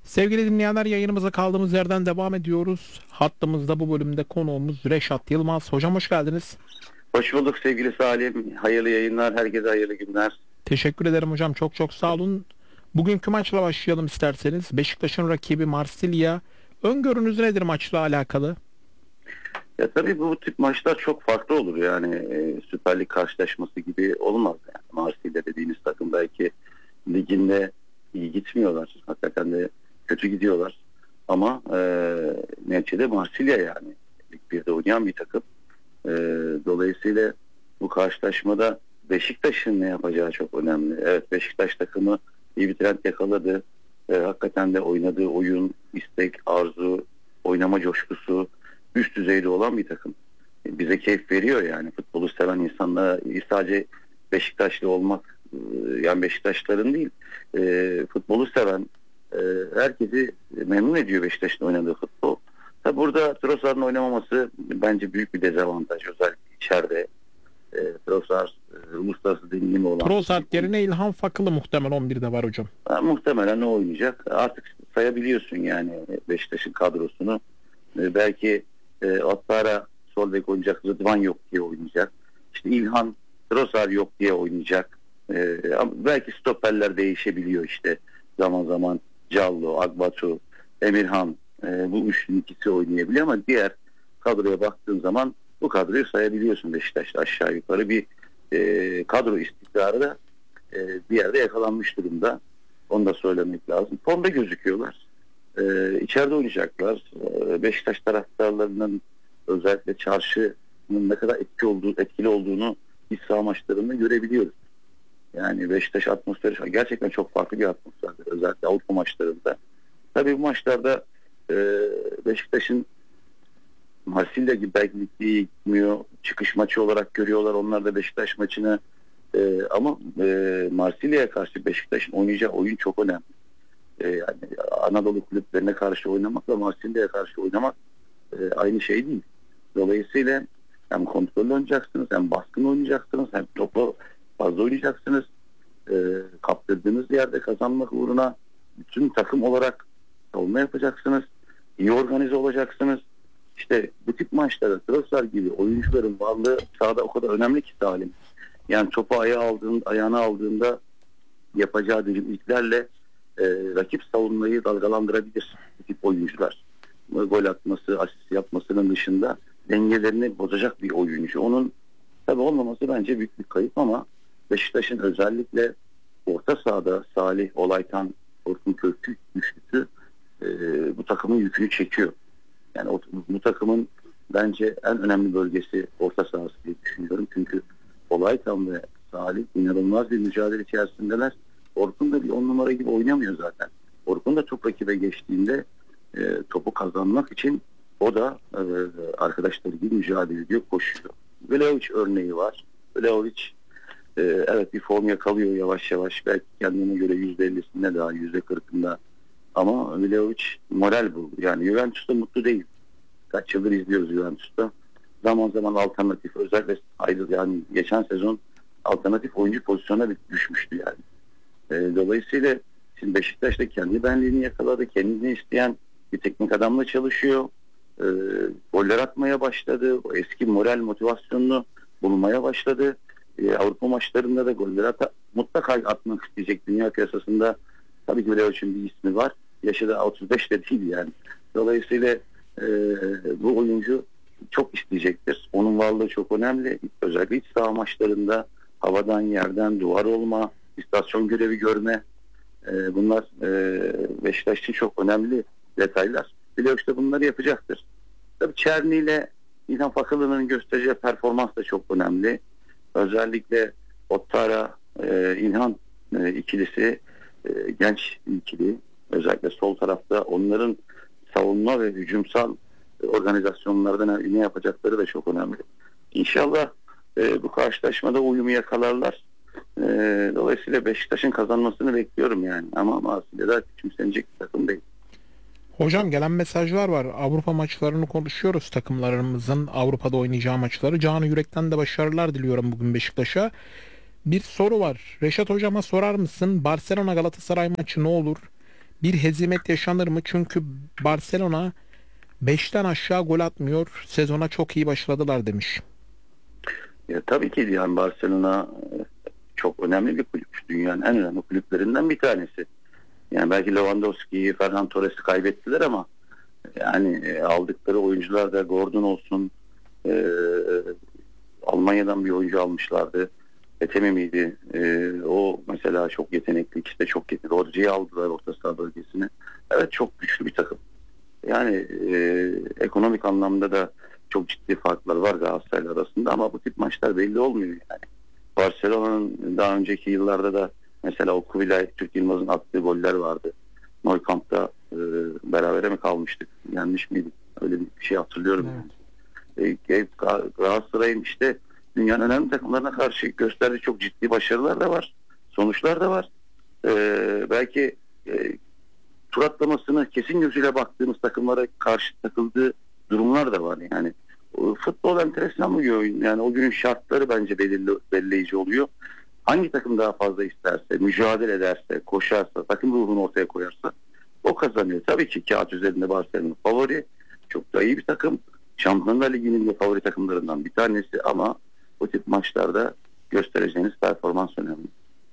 Sevgili dinleyenler, yayınımıza kaldığımız yerden devam ediyoruz. Hattımızda bu bölümde konuğumuz Reşat Yılmaz. Hocam hoş geldiniz. Hoş bulduk sevgili Salim. Hayırlı yayınlar, herkese hayırlı günler. Teşekkür ederim hocam. Çok çok sağ olun. Bugünkü maçla başlayalım isterseniz. Beşiktaş'ın rakibi Marsilya. Öngörünüz nedir maçla alakalı? Ya tabii bu tip maçlar çok farklı olur yani Süper Lig karşılaşması gibi olmaz yani. Marsilya dediğiniz takım belki liginde iyi gitmiyorlar. Hakikaten de kötü gidiyorlar. Ama neticede Marsilya yani Lig 1'de oynayan bir takım. E, Dolayısıyla bu karşılaşmada Beşiktaş'ın ne yapacağı çok önemli. Evet, Beşiktaş takımı iyi bir trend yakaladı. Hakikaten de oynadığı oyun, istek, arzu, oynama coşkusu üst düzeyde olan bir takım. Bize keyif veriyor yani futbolu seven insanlara. Sadece Beşiktaşlı olmak yani Beşiktaşların değil, futbolu seven herkesi memnun ediyor Beşiktaş'ın oynadığı futbol. Tabi burada Trossard'ın oynamaması bence büyük bir dezavantaj, özellikle içeride. Trossard uluslararası deneyimi olan. Trossard yerine İlhan Fakılı muhtemel 11'de var hocam. Muhtemelen o oynayacak. Artık sayabiliyorsun yani Beşiktaş'ın kadrosunu. Belki Ottara sol bek oynayacak, Rıdvan yok diye oynayacak. İşte İlhan, Trossard yok diye oynayacak. Ama belki stoperler değişebiliyor işte. Zaman zaman Callo, Agbatu, Emirhan, bu üçlünün ikisi oynayabiliyor ama diğer kadroya baktığın zaman bu kadroyu sayabiliyorsun Beşiktaş'ta aşağı yukarı bir kadro istikrarı da bir yerde yakalanmış durumda. Onu da söylemek lazım. Formda gözüküyorlar. İçeride oynayacaklar. Beşiktaş taraftarlarının özellikle çarşının ne kadar etkili olduğunu iç saha maçlarında görebiliyoruz. Yani Beşiktaş atmosferi gerçekten çok farklı bir atmosferdir. Özellikle Avrupa maçlarında. Tabii bu maçlarda Beşiktaş'ın Marsilya gibi belki ligde gitmiyor. Çıkış maçı olarak görüyorlar. Onlar da Beşiktaş maçını. Ama Marsilya'ya karşı Beşiktaş'ın oynayacağı oyun çok önemli. Yani Anadolu kulüplerine karşı oynamakla Marsilya'ya karşı oynamak aynı şey değil. Dolayısıyla hem kontrollü oynayacaksınız, hem baskın oynayacaksınız, hem topu fazla oynayacaksınız. Kaptırdığınız yerde kazanmak uğruna bütün takım olarak savunma yapacaksınız. İyi organize olacaksınız. İşte bu tip maçlarda Trossard gibi oyuncuların varlığı sahada o kadar önemli ki Salim. Yani topu ayağına aldığında yapacağı dribbliklerle rakip savunmayı dalgalandırabilir bu tip oyuncular. Gol atması, asist yapmasının dışında dengelerini bozacak bir oyuncu. Onun tabii olmaması bence büyük bir kayıp ama Beşiktaş'ın özellikle orta sahada Salih, Olaytan, Orkun Kökçü üçlüsü bu takımın yükünü çekiyor. Yani bu takımın bence en önemli bölgesi orta sahası diye düşünüyorum. Çünkü Olaytan ve Salih inanılmaz bir mücadele içerisindeler. Orkun da bir 10 numara gibi oynamıyor zaten. Orkun da top rakibe geçtiğinde topu kazanmak için o da arkadaşları gibi mücadele ediyor, koşuyor. Vlahovic örneği var. Vlahovic evet bir form yakalıyor yavaş yavaş. Belki kendine göre %50'sinde daha %40'ında. Ama Vlahovic moral buldu. Yani Juventus'ta mutlu değil. Kaç yıldır izliyoruz Juventus'ta. Zaman zaman alternatif, özellikle yani geçen sezon alternatif oyuncu pozisyonuna düşmüştü yani. Dolayısıyla şimdi Beşiktaş da kendi benliğini yakaladı. Kendini isteyen bir teknik adamla çalışıyor. Goller atmaya başladı. O eski moral motivasyonunu bulmaya başladı. Avrupa maçlarında da goller mutlaka atmak isteyecek dünya piyasasında. Tabii ki Vlahovic'in bir ismi var. Yaşı da 35 de değil yani. Dolayısıyla bu oyuncu çok isteyecektir. Onun varlığı çok önemli. Özellikle iç saha maçlarında havadan, yerden, duvar olma, istasyon görevi görme, bunlar Beşiktaş için çok önemli detaylar. Vlahovic de bunları yapacaktır. Tabii Çerni ile İlhan Fakılı'nın göstereceği performans da çok önemli. Özellikle Ottara, İlhan ikilisi genç ikili. Özellikle sol tarafta onların savunma ve hücumsal organizasyonlarda ne yapacakları da çok önemli. İnşallah bu karşılaşmada uyumu yakalarlar. Dolayısıyla Beşiktaş'ın kazanmasını bekliyorum yani. Ama Marsilya'da küçümsenecek bir takım değil. Hocam gelen mesajlar var. Avrupa maçlarını konuşuyoruz. Takımlarımızın Avrupa'da oynayacağı maçları. Canı yürekten de başarılar diliyorum bugün Beşiktaş'a. Bir soru var. Reşat hocama sorar mısın? Barcelona Galatasaray maçı ne olur? Bir hezimet yaşanır mı? Çünkü Barcelona 5'ten aşağı gol atmıyor. Sezona çok iyi başladılar demiş. Ya, tabii ki yani Barcelona çok önemli bir kulüp. Dünyanın en önemli kulüplerinden bir tanesi. Yani belki Lewandowski'yi, Ferran Torres'i kaybettiler ama yani aldıkları oyuncular da Gordon olsun, e, Almanya'dan bir oyuncu almışlardı. Eteme miydi? O mesela çok yetenekli. İkisi de çok yetenekli. Rodri'yi aldılar orta saha bölgesine. Evet, çok güçlü bir takım. Yani ekonomik anlamda da çok ciddi farklar var Galatasaray arasında ama bu tip maçlar belli olmuyor yani. Barcelona'nın daha önceki yıllarda da mesela o Kubilay Türk Yılmaz'ın attığı goller vardı. Nou Camp'ta berabere mi kalmıştık? Yenmiş miydik? Öyle bir şey hatırlıyorum Evet. yani. Galatasaray'ın işte dünyanın önemli takımlarına karşı gösterdiği çok ciddi başarılar da var. Sonuçlar da var. Belki tur atlamasını kesin gözüyle baktığımız takımlara karşı takıldığı durumlar da var. Yani futbol enteresan bir oyun. Yani o günün şartları bence belirleyici oluyor. Hangi takım daha fazla isterse, mücadele ederse, koşarsa, takım ruhunu ortaya koyarsa o kazanıyor. Tabii ki kağıt üzerinde Barcelona favori. Çok da iyi bir takım. Şampiyonlar Ligi'nin de favori takımlarından bir tanesi ama bu tip maçlarda göstereceğiniz performans önemli.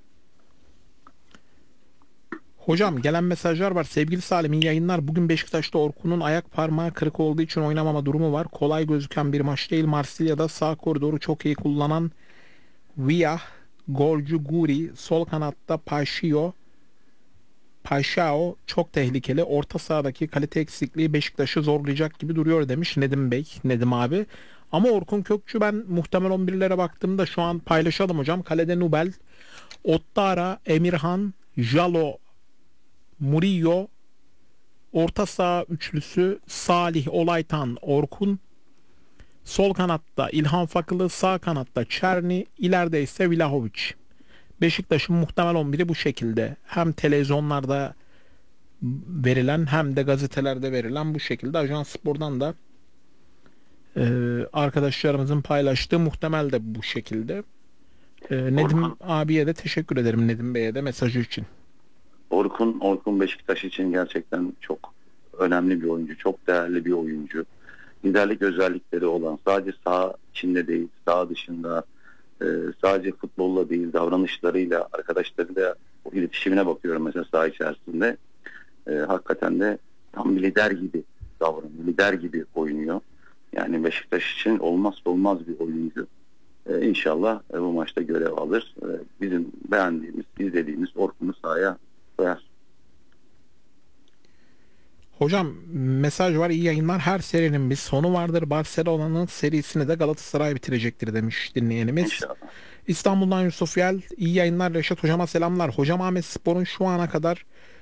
Hocam gelen mesajlar var. Sevgili Salim, iyi yayınlar. Bugün Beşiktaş'ta Orkun'un ayak parmağı kırık olduğu için oynamama durumu var. Kolay gözüken bir maç değil. Marsilya'da sağ koridoru çok iyi kullanan Viyah, golcü Guri, sol kanatta Paşao çok tehlikeli. Orta sahadaki kalite eksikliği Beşiktaş'ı zorlayacak gibi duruyor demiş Nedim Bey, Nedim abi. Ama Orkun Kökçü, ben muhtemel 11'lere baktığımda şu an paylaşalım hocam. Kalede Nubel, Ottara, Emirhan, Jalo, Murillo, orta saha üçlüsü Salih, Olaytan, Orkun, sol kanatta İlhan Fakılı, sağ kanatta Çerni, ileride ise Vlahovic. Beşiktaş'ın muhtemel 11'i bu şekilde. Hem televizyonlarda verilen hem de gazetelerde verilen bu şekilde. Ajans Spor'dan da arkadaşlarımızın paylaştığı muhtemel de bu şekilde. Nedim Orkun, abiye de teşekkür ederim, Nedim Bey'e de mesajı için. Orkun Beşiktaş için gerçekten çok önemli bir oyuncu. Çok değerli bir oyuncu. Liderlik özellikleri olan, sadece saha içinde değil, saha dışında, sadece futbolla değil, davranışlarıyla, arkadaşlarıyla o iletişimine bakıyorum mesela saha içerisinde. Hakikaten de tam bir lider gibi davranıyor, lider gibi oynuyor. Yani Beşiktaş için olmazsa olmaz bir oyuncu. İnşallah bu maçta görev alır. Bizim beğendiğimiz, izlediğimiz Orkun'u sahaya koyar. Hocam mesaj var, iyi yayınlar. Her serinin bir sonu vardır. Barcelona'nın serisini de Galatasaray bitirecektir demiş dinleyenimiz. İnşallah. İstanbul'dan Yusuf Yel, iyi yayınlar. Reşat hocama selamlar. Hocam Ahmet Spor'un şu ana kadar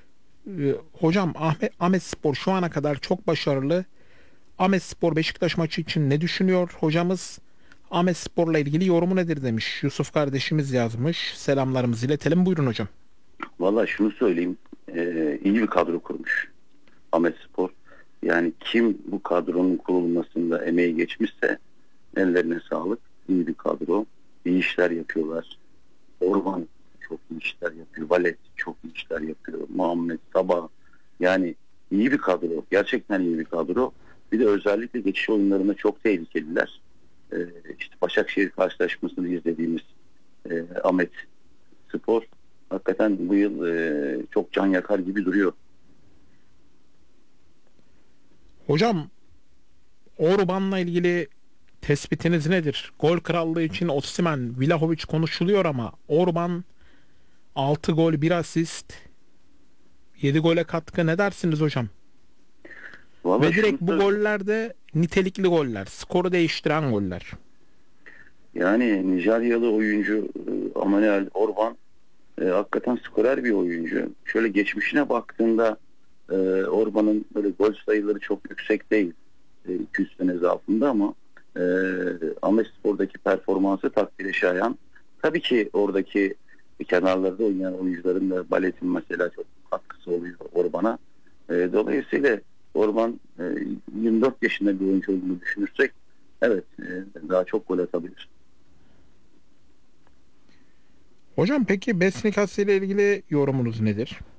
Ahmet Spor şu ana kadar çok başarılı. Ahmet Spor Beşiktaş maçı için ne düşünüyor hocamız? Ahmet Spor'la ilgili yorumu nedir demiş. Yusuf kardeşimiz yazmış. Selamlarımızı iletelim. Buyurun hocam. Valla şunu söyleyeyim. İyi bir kadro kurmuş Ahmetspor. Yani kim bu kadronun kurulmasında emeği geçmişse ellerine sağlık. İyi bir kadro. İyi işler yapıyorlar. Orban çok iyi işler yapıyor. Valet çok iyi işler yapıyor. Muhammed Sabah. Yani iyi bir kadro. Gerçekten iyi bir kadro. Bir de özellikle geçiş oyunlarında çok tehlikeliler. İşte Başakşehir karşılaşmasını izlediğimiz Ahmet Spor hakikaten bu yıl çok can yakar gibi duruyor. Hocam Orban'la ilgili tespitiniz nedir? Gol krallığı için Osimhen, Vlahovic konuşuluyor ama Orban 6 gol, bir asist, 7 gole katkı, ne dersiniz hocam? Valla Ve şunu direkt bu goller de nitelikli goller, skoru değiştiren goller. yani Nijeryalı oyuncu Manuel Orban hakikaten skorer bir oyuncu. Şöyle geçmişine baktığında Orban'ın böyle gol sayıları çok yüksek değil. 200 sene zarfında ama e, Ahmetspor'daki performansı takdire şayan. Tabii ki oradaki kenarlarda oynayan oyuncuların da Balet'in mesela çok katkısı oluyor Orban'a. Dolayısıyla Orban 24 yaşında bir oyuncu olduğunu düşünürsek evet daha çok gol atabilir. Hocam peki Besnikası ile ilgili yorumunuz nedir?